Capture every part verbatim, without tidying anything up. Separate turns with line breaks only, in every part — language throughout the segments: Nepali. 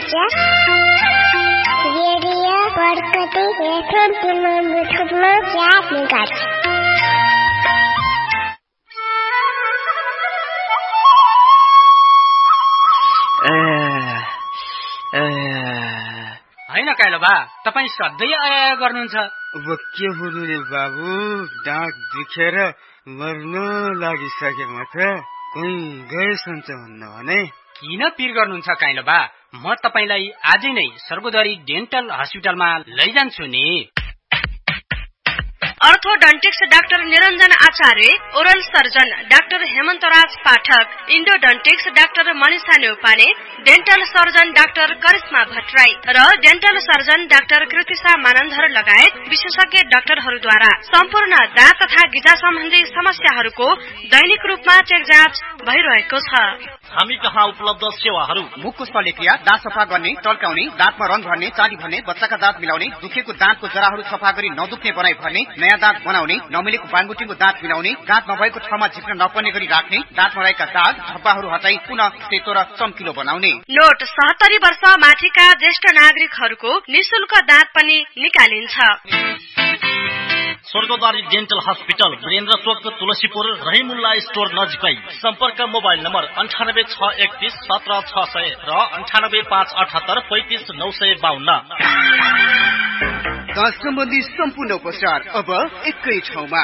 Indonesia. Radio Berkati Ekor Timur Berkutma Siap Mengkaji.
हैन काइलो बा तपाई सधैँ आया गर्नुहुन्छ।
अब के हुनु रे बाबु, डाँट दुखेर मर्न लागिसकेमा त कहीँ गएछन् भन्नु भने।
किन पिर गर्नुहुन्छ काइलो बा, म तपाईलाई आजै नै सर्गोदरी डेन्टल हस्पिटलमा लैजान्छु नि।
अर्थोडन्टिक्स डाक्टर निरञ्जन आचार्य, ओरल सर्जन डाक्टर हेमन्तराज पाठक, इन्डोडन्टिक्स doctor Manisha Neupane, dental surgeon doctor Karishma Bhattarai र dental surgeon doctor Kritisha Manandhar लगायत विशेषज्ञ डाक्टरहरूद्वारा सम्पूर्ण दाँत तथा गिजा सम्बन्धी समस्याहरूको दैनिक रूपमा चेक जाँच भइरहेको छ।
हामी कहाँ उपलब्ध सेवाहरू:
मुखको शल्यक्रिया, दाँत सफा गर्ने, टल्काउने, दाँतमा रंग भर्ने, चाँदी भर्ने, बच्चाका दाँत मिलाउने, दुखेको दाँतको जराहरू सफा गरी नदुख्ने बनाई भर्ने, नयाँ दाँत बनाउने, नमिलेको बानगुटीको दाँत मिलाउने, दाँत नभएको ठाउँमा झिक्न नपर्ने गरी राख्ने, दाँतमा रहेका दाग धब्बाहरू हटाई पुनः सेतो र चम्किलो बनाउने।
नोट: सत्तरी वर्ष माथिका ज्येष्ठ नागरिकहरूको निशुल्क दाँत पनि निकालिन्छ।
स्वर्गद्वारी डेन्टल हस्पिटल, वीरेन्द्र चोक, तुलसीपुर, रहिमुल्ला स्टोर नजिकै। सम्पर्क मोबाइल नम्बर अन्ठानब्बे छ एकतीस सत्र छ सय र अन्ठानब्बे पाँच अठहत्तर पैंतिस नौ सय बाहन्न।
दाँत सम्बन्धी सम्पूर्ण उपचार अब एकै ठाउँमा।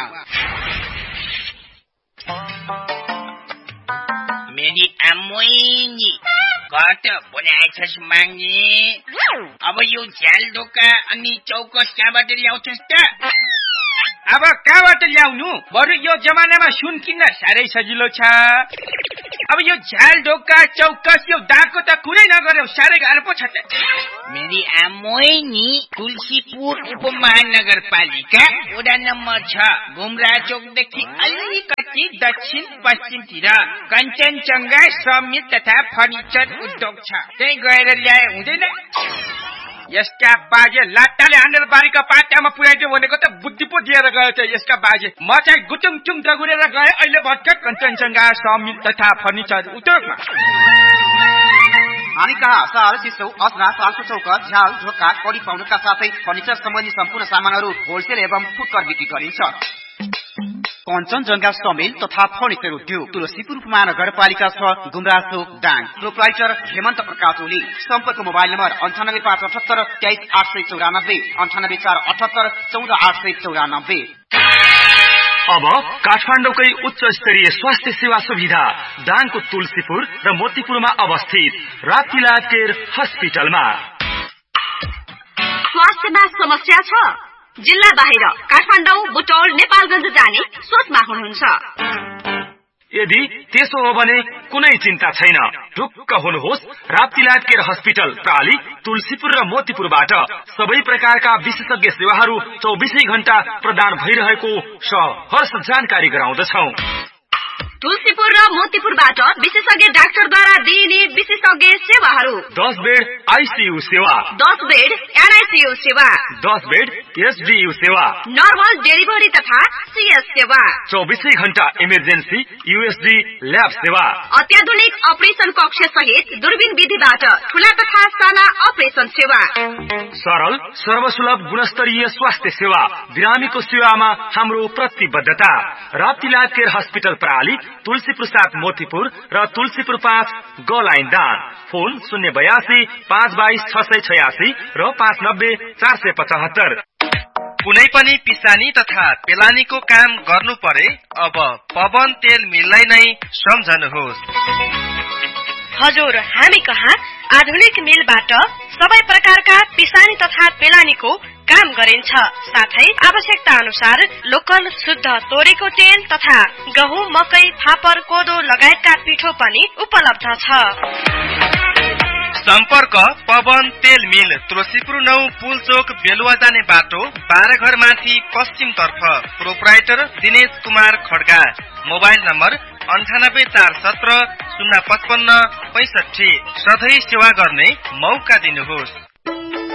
मेरी आमोइनी घट बनाएछस् माग्ने, अब यो झ्याल ढोका अनि चौकस कहाँबाट ल्याउँछस् त?
अब कहाँबाट ल्याउनु? बरु यो जमानामा सुन किन्न साह्रै सजिलो छ। अब यो झ्याल ढोका चौकस यो दागको त कुरै नगर्यो, साह्रै गाह्रो पो छ त।
मेरी आमोइनी तुलसीपुर उपमहानगरपालिका वडा नम्बर छ, घुमरा चौकदेखि अलिकति दक्षिण पश्चिमतिर कञ्चनजङ्घा समित तथा फर्निचर उद्योग छ, त्यही गएर ल्याए हुँदैन? यसका बाजे लाट्टाले हान्डल बारीका पाटामा पुर्याइदियो भनेको त बुद्धि पो दिएर गयो त यसका बाजे। म चाहिँ गुटुङ चुङ दगुरेर गए, अहिले भर्खर कञ्चनजङ्घा समित तथा फर्निचर उद्योगमा।
हामी कहाँ साल, सिसौ, असना, सालको चौका, झ्याल ढोका, कडी पाउनुका साथै फर्निचर सम्बन्धी सम्पूर्ण सामानहरू होलसेल एवं फुटकर बिक्री गरिन्छ। कञ्चनजङ्घा समेल तथा फर्निचर उद्योग, तुलसीपुर महानगरपालिका छ, गुमरासो दाङ। प्रोप्राइटर हेमन्त प्रकाश ओली। सम्पर्क मोबाइल नम्बर अन्ठानब्बे पाँच अठहत्तर तेइस आठ सय चौरानब्बे, अन्ठानब्बे चार अठहत्तर चौध आठ सय चौरानब्बे।
अब काठमाडौँकै उच्च स्तरीय स्वास्थ्य सेवा सुविधा दाङको तुलसीपुर र मोतीपुरमा अवस्थित राप्तिलाभ केयर हस्पिटलमा।
स्वास्थ्यमा समस्या छ? जिल्ला बाहिर काठमाडौँ, बुटौल, नेपालगञ्ज जाने सोचमा हुनुहुन्छ?
यदि त्यसो हो भने कुनै चिन्ता छैन, ढुक्क हुनुहोस्। राप्तिलाभ केयर हस्पिटल प्राली, तुलसीपुर र मोतीपुरबाट सबै प्रकारका विशेषज्ञ सेवाहरू चौबिसै घण्टा प्रदान भइरहेको सहर्ष जानकारी गराउँदछौ।
तुलसीपुर र मोतीपुरबाट विशेषज्ञ डाक्टरद्वारा दिइने विशेषज्ञ सेवाहरू:
दस बेड आईसीयू सेवा,
दस बेड एनआईसीयू सेवा,
दस बेड एसडीयू सेवा,
नर्मल डेलिभरी तथा सीएस सेवा,
चौबिसै घण्टा इमर्जेन्सी यूएसडी ल्याब सेवा,
अत्याधुनिक अपरेसन कक्ष सहित दूरबीन विधिबाट ठूला तथा साना अपरेसन सेवा,
सरल सर्वसुलभ गुणस्तरीय स्वास्थ्य सेवा, बिरामीको सेवामा हाम्रो प्रतिबद्धता। राप्तिलाभ केयर हस्पिटल प्राली, तुलसीपुर सात मोतीपुर र तुलसीपुर पाँच गलाइन दान। फोन शून्य बयासी पाँच बाइस छ सय छयासी र पाँच नब्बे चार सय पचहत्तर।
कुनै पनि पिसानी तथा पेलानीको काम गर्नु परे अब पवन तेल मिललाई नै सम्झनुहोस्।
हजुर, हामी कहाँ आधुनिक मिलबाट सबै प्रकारका पिसानी तथा पेलानीको काम गरिन्छ। साथै आवश्यकता अनुसार लोकल शुद्ध तोरीको तेल तथा गहुँ, मकै, फापर, कोदो लगायतका पिठो पनि उपलब्ध छ।
सम्पर्क पवन तेल मिल, तुलसीपुर नौ पुल चोक, बेलुवा जाने बाटो, बाह्र घर माथि पश्चिम तर्फ। Proprietor Dinesh Kumar Kharga. Mobile number अन्ठानब्बे चार सत्र शून्य पचपन्न पैसठी। सधैँ सेवा गर्ने मौका दिनुहोस्।